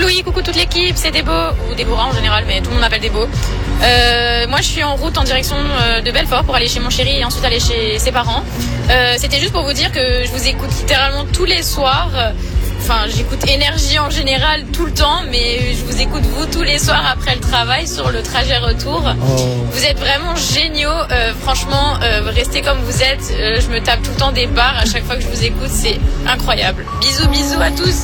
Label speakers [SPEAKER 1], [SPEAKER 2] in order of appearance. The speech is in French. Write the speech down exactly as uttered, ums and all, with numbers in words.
[SPEAKER 1] Louis, coucou toute l'équipe, c'est Débo, ou Déborah en général, mais tout le monde m'appelle Débo. Euh, moi je suis en route en direction euh, de Belfort pour aller chez mon chéri et ensuite aller chez ses parents. Euh, c'était juste pour vous dire que je vous écoute littéralement tous les soirs. Enfin, j'écoute Énergie en général tout le temps, mais je vous écoute vous tous les soirs après le travail sur le trajet retour. Oh. Vous êtes vraiment géniaux. Euh, franchement, euh, restez comme vous êtes. Euh, je me tape tout le temps des barres à chaque fois que je vous écoute. C'est incroyable. Bisous, bisous à tous.